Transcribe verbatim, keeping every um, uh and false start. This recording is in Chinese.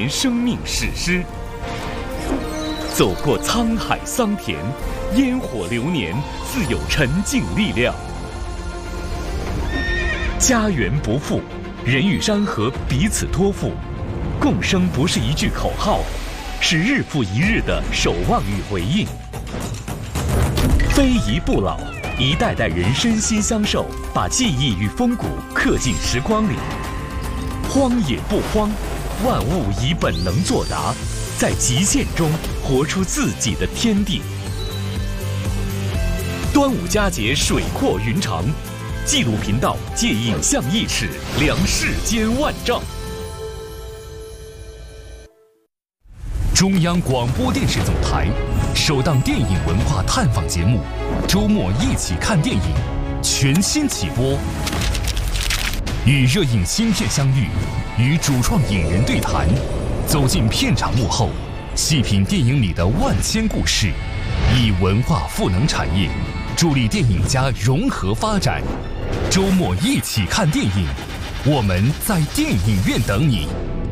年生命史诗。走过沧海桑田，烟火流年，自有沉静力量。家园不负，人与山河彼此托付，共生不是一句口号，是日复一日的守望与回应。非遗不老，一代代人身心相授，把记忆与风骨刻进时光里。荒野不荒，万物以本能作答，在极限中活出自己的天地。端午佳节水阔云长，纪录频道借影像一尺，量世间万丈。 中央广播电视总台首档电影文化探访节目《周末一起看电影》全新起播，与热映新片相遇，与主创影人对谈，走进片场幕后，细品电影里的万千故事，以文化赋能产业，助力电影家融合发展。周末一起看电影，我们在电影院等你。